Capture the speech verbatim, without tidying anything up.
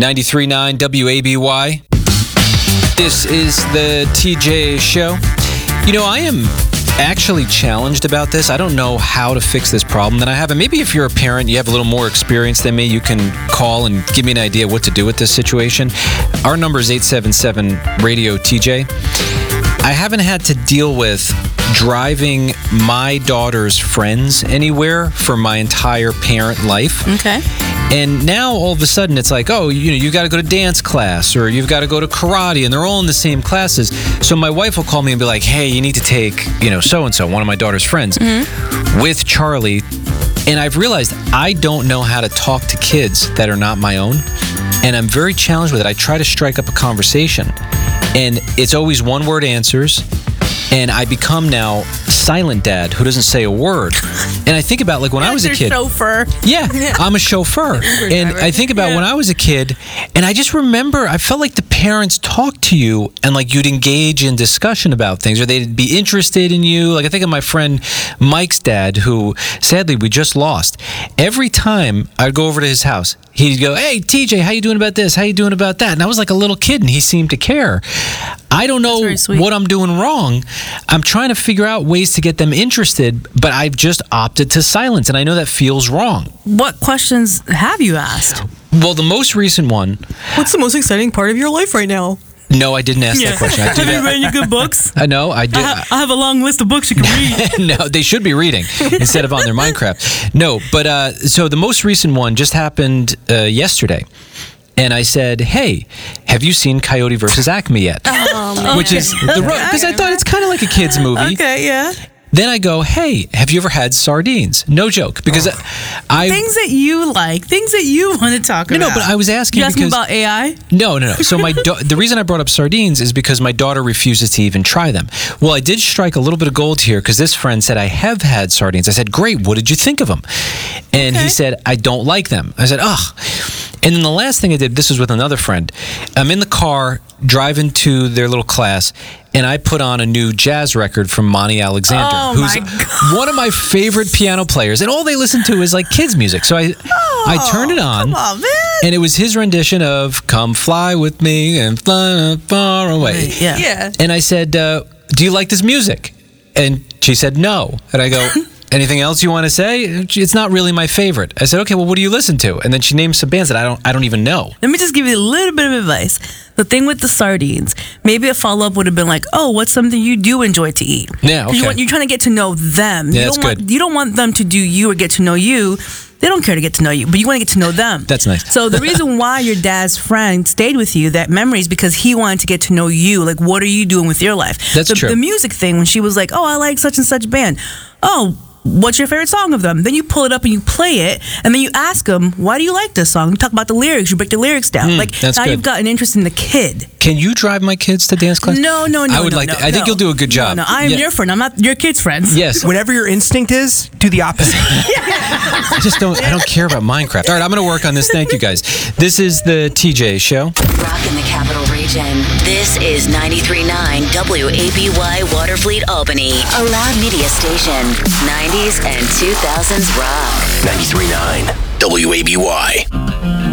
ninety-three point nine W A B Y. This is the T J Show. You know, I am actually challenged about this. I don't know how to fix this problem that I have. And maybe if you're a parent, you have a little more experience than me, you can call and give me an idea what to do with this situation. Our number is eight seven seven radio T J. I haven't had to deal with driving my daughter's friends anywhere for my entire parent life. Okay. And now all of a sudden it's like, oh, you know, you got to go to dance class or you've got to go to karate, and they're all in the same classes. So my wife will call me and be like, hey, you need to take, you know, so-and-so, one of my daughter's friends, mm-hmm. with Charlie. And I've realized I don't know how to talk to kids that are not my own. And I'm very challenged with it. I try to strike up a conversation, and it's always one-word answers. And I become now silent dad who doesn't say a word. And I think about, like, when I was a kid. Chauffeur. Yeah, yeah, I'm a chauffeur. And I think about yeah. when I was a kid, and I just remember I felt like the parents talked to you and, like, you'd engage in discussion about things, or they'd be interested in you. Like, I think of my friend Mike's dad, who sadly we just lost. Every time I'd go over to his house, he'd go, hey, T J, how you doing about this? How you doing about that? And I was like a little kid, and he seemed to care. I don't know what I'm doing wrong. I'm trying to figure out ways to get them interested, but I've just opted to silence, and I know that feels wrong. What questions have you asked? Well, the most recent one... What's the most exciting part of your life right now? No, I didn't ask yeah. that question. I do have that. you read any good books? I know, I do. I, ha- I have a long list of books you can read. No, they should be reading instead of on their Minecraft. No, but uh, so the most recent one just happened uh, yesterday. And I said, hey, have you seen Coyote versus Acme yet? Oh, man. Which is the because I thought it's kind of like a kid's movie. Okay, yeah. Then I go, hey, have you ever had sardines? No joke, because oh. I things that you like, things that you want to talk no, about. No, but I was asking you asking because about A I. No, no, no. So my da- the reason I brought up sardines is because my daughter refuses to even try them. Well, I did strike a little bit of gold here because this friend said I have had sardines. I said, great. What did you think of them? And okay. he said, I don't like them. I said, ugh. And then the last thing I did, this was with another friend. I'm in the car driving to their little class, and I put on a new jazz record from Monty Alexander, oh who's one of my favorite piano players, and all they listen to is like kids music. So I oh, I turned it on, come on, man. And it was his rendition of "Come Fly with Me" and "Fly Far Away." Yeah. yeah. And I said, uh, "Do you like this music?" And she said, "No." And I go, anything else you want to say? It's not really my favorite. I said, okay, well, what do you listen to? And then she named some bands that I don't I don't even know. Let me just give you a little bit of advice. The thing with the sardines, maybe a follow-up would have been like, oh, what's something you do enjoy to eat? Yeah, okay. You want, you're trying to get to know them. Yeah, you that's don't want, good. You don't want them to do you or get to know you. They don't care to get to know you, but you want to get to know them. That's nice. So the reason why your dad's friend stayed with you, that memory, is because he wanted to get to know you. Like, what are you doing with your life? That's the, true. The music thing, when she was like, oh, I like such and such band. Oh, what's your favorite song of them? Then you pull it up and you play it, and then you ask them, why do you like this song? You talk about the lyrics. You break the lyrics down. Mm, like, that's now good. You've got an interest in the kid. Can you drive my kids to dance class? No, no, no. I would no, like. no, to, I no. think you'll do a good job. No, no, I am yeah. your friend. I'm not your kid's friend. Yes. Whatever your instinct is, do the opposite. I just don't. I don't care about Minecraft. All right, I'm going to work on this. Thank you, guys. This is the T J Show. Rock in the Capital Region. This is ninety-three point nine W A B Y Waterfleet Albany, a loud media station. nineties and two thousands rock. ninety-three point nine W A B Y.